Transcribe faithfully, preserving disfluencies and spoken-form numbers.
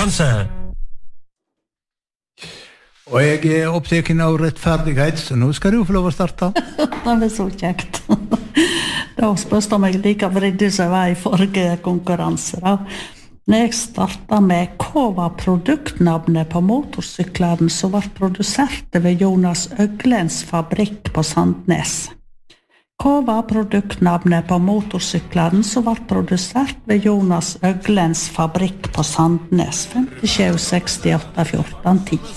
konkurranse. Og jeg er opptaken av rettferdighet, så nå skal du få lov å starte. Det er så kjekt. Da spørste jeg meg like vridd som jeg var i forrige konkurranse. Da. Når jeg startet med hva var produktnavnet på motorsykleren som var produsert ved Jonas Øglens fabrikk på Sandnes. Hva var produktnavnet på motorsykleren som var produsert ved Jonas Øglens fabrikk på Sandnes? fem sju seks åtte fjorten ti